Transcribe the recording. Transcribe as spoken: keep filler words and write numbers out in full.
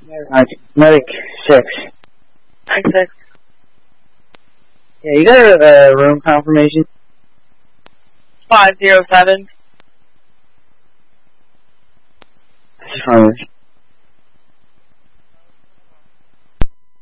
Uh, medic six. Medic six. Yeah, you got a uh, room confirmation? five zero seven. Affirmative.